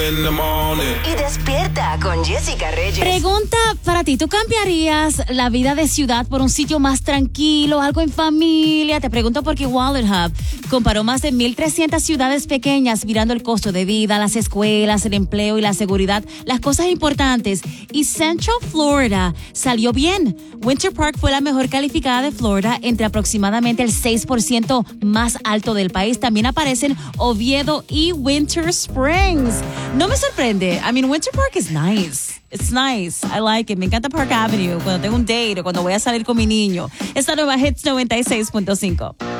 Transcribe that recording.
Y despierta con Jessica Reyes. Pregunta para ti, ¿tú cambiarías la vida de ciudad por un sitio más tranquilo, algo en familia? Te pregunto porque Wallet Hub comparó más de 1,300 ciudades pequeñas mirando el costo de vida, las escuelas, el empleo y la seguridad, las cosas importantes. Y Central Florida salió bien. Winter Park fue la mejor calificada de Florida, entre aproximadamente el 6% más alto del país. También aparecen Oviedo y Winter Springs. No me sorprende. I mean, Winter Park is nice. It's nice. I like it. Me encanta Park Avenue cuando tengo un date o cuando voy a salir con mi niño. Esta nueva Hits 96.5.